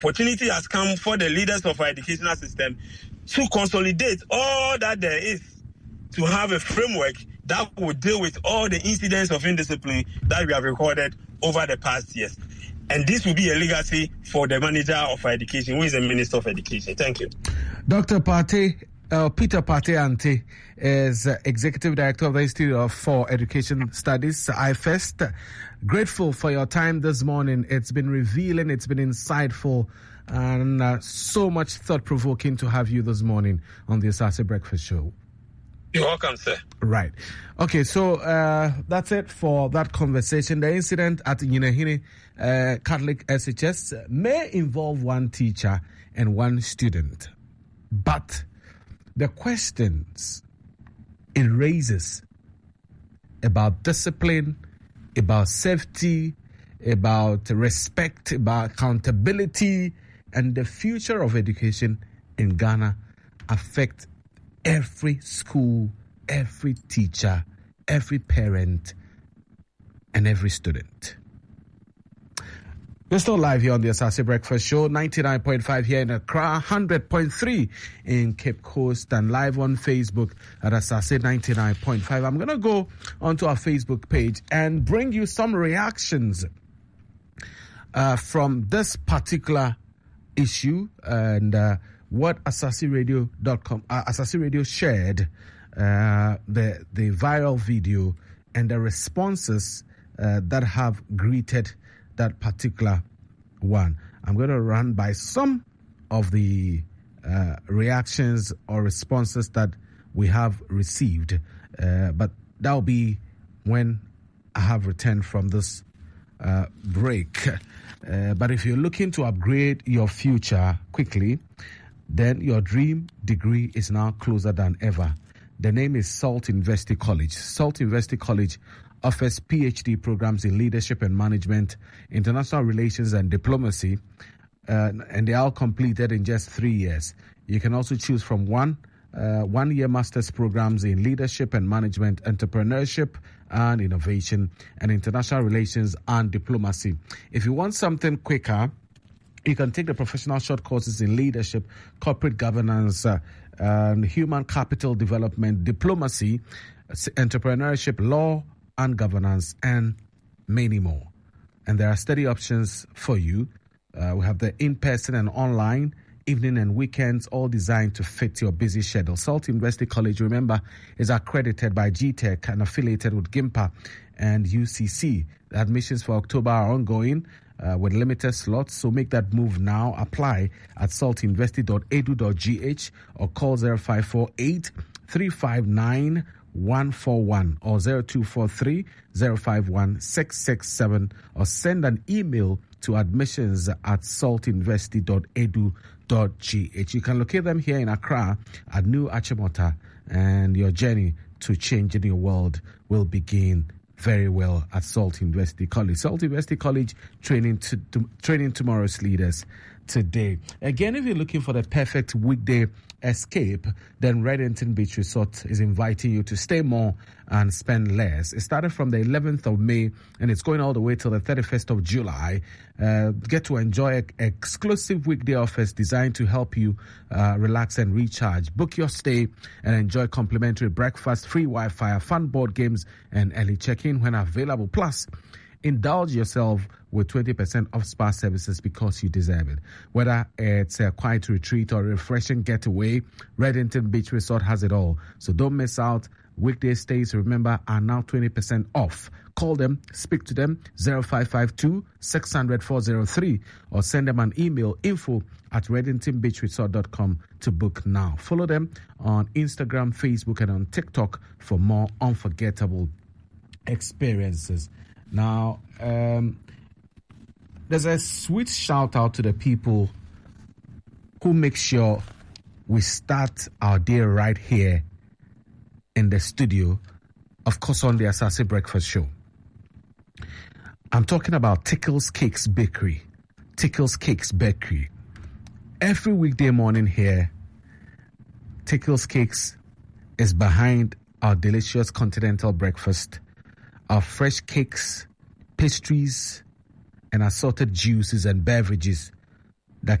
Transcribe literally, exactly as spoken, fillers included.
opportunity has come for the leaders of our educational system to consolidate all that there is, to have a framework that will deal with all the incidents of indiscipline that we have recorded over the past years. And this will be a legacy for the manager of education, who is the Minister of Education. Thank you. Doctor Partey, uh, Peter Partey Ante is uh, Executive Director of the Institute for Education Studies, I F E S T. Grateful for your time this morning. It's been revealing, it's been insightful, and uh, so much thought-provoking to have you this morning on the Asase Breakfast Show. You're welcome, sir. Right. Okay, so uh, that's it for that conversation. The incident at Yinahini uh, Catholic S H S may involve one teacher and one student, but the questions it raises about discipline, about safety, about respect, about accountability, and the future of education in Ghana affect every school, every teacher, every parent, and every student. We're still live here on the Asase Breakfast Show, ninety-nine point five here in Accra, one hundred point three in Cape Coast, and live on Facebook at Asase ninety-nine point five. I'm going to go onto our Facebook page and bring you some reactions uh, from this particular issue and uh, what Asase Radio dot com, uh, Asase Radio shared uh, the the viral video and the responses uh, that have greeted that particular one. I'm going to run by some of the uh, reactions or responses that we have received, uh, but that'll be when I have returned from this uh, break. Uh, but if you're looking to upgrade your future quickly, then your dream degree is now closer than ever. The name is Salt University College. Salt University College offers P H D programs in leadership and management, international relations and diplomacy, uh, and they are all completed in just three years. You can also choose from one uh, one-year master's programs in leadership and management, entrepreneurship and innovation, and international relations and diplomacy. If you want something quicker, you can take the professional short courses in leadership, corporate governance, uh, um, human capital development, diplomacy, entrepreneurship, law and governance, and many more. And there are study options for you. Uh, we have the in-person and online, evening and weekends, all designed to fit your busy schedule. Salt University College, remember, is accredited by G TEC and affiliated with GIMPA and U C C. The admissions for October are ongoing uh, with limited slots, so make that move now. Apply at salt university dot e d u dot g h or call zero five four eight, three five nine, one four one or zero two four three, zero five one, six six seven, or send an email to admissions at salt university dot e d u dot g h. You can locate them here in Accra at New Achimota, and your journey to changing your world will begin very well at Salt University College. Salt University College, training to, to training tomorrow's leaders today. Again, if you're looking for the perfect weekday escape, then Reddington Beach Resort is inviting you to stay more and spend less. It started from the eleventh of May and it's going all the way till the thirty-first of July. Uh, get to enjoy an exclusive weekday offers designed to help you uh, relax and recharge. Book your stay and enjoy complimentary breakfast, free Wi-Fi, fun board games, and early check-in when available. Plus, indulge yourself with twenty percent off spa services because you deserve it. Whether it's a quiet retreat or a refreshing getaway, Reddington Beach Resort has it all. So don't miss out. Weekday stays, remember, are now twenty percent off. Call them, speak to them, zero five five two, six zero zero, four zero three, or send them an email, info at reddington beach resort dot com to book now. Follow them on Instagram, Facebook, and on TikTok for more unforgettable experiences. Now, um, there's a sweet shout out to the people who make sure we start our day right here in the studio, of course, on the Asase Breakfast Show. I'm talking about Tickles Cakes Bakery. Tickles Cakes Bakery. Every weekday morning here, Tickles Cakes is behind our delicious continental breakfast. Our fresh cakes, pastries, and assorted juices and beverages